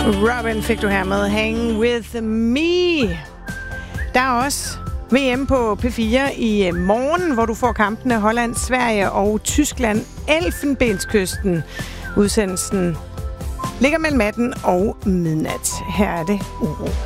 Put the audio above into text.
Robin fik du her med Hang With Me. Der er også VM på P4 i morgen, hvor du får kampene Holland, Sverige og Tyskland, Elfenbenskysten. Udsendelsen ligger mellem 18 og midnat. Her er det Uro.